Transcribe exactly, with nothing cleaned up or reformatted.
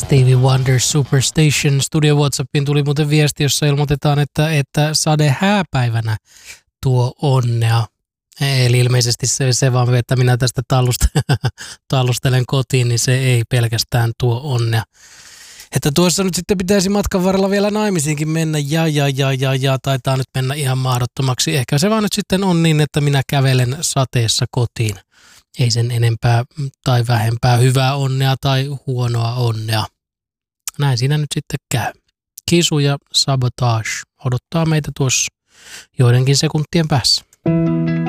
Stevie Wonder Superstation. Studio WhatsAppiin tuli muuten viesti, jossa ilmoitetaan, että, että sade hääpäivänä tuo onnea. Eli ilmeisesti se, se vaan, että minä tästä tallustelen kotiin, niin se ei pelkästään tuo onnea. Että tuossa nyt sitten pitäisi matkan varrella vielä naimisiinkin mennä ja ja ja ja ja taitaa nyt mennä ihan mahdottomaksi. Ehkä se vaan nyt sitten on niin, että minä kävelen sateessa kotiin. Ei sen enempää tai vähempää hyvää onnea tai huonoa onnea. Näin siinä nyt sitten käy. Kisu ja Sabotage odottaa meitä tuossa joidenkin sekuntien päässä.